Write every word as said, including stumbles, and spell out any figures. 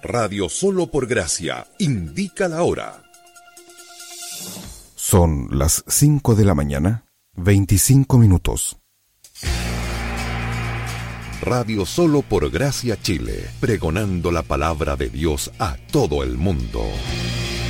Radio Solo por Gracia indica la hora. Son las cinco de la mañana, veinticinco minutos. Radio Solo por Gracia Chile, pregonando la palabra de Dios a todo el mundo.